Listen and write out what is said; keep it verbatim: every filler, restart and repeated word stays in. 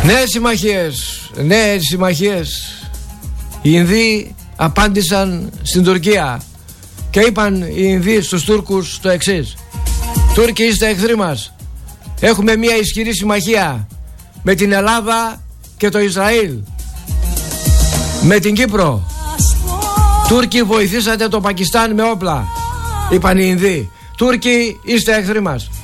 Νέες συμμαχίες, νέες συμμαχίες. Οι Ινδοί απάντησαν στην Τουρκία και είπαν οι Ινδοί στους Τούρκους το εξής: Τούρκοι, είστε εχθροί μας. Έχουμε μια ισχυρή συμμαχία με την Ελλάδα και το Ισραήλ, με την Κύπρο. Τούρκοι, βοηθήσατε το Πακιστάν με όπλα. Είπαν οι Ινδοί: Τούρκοι, είστε εχθροί μας.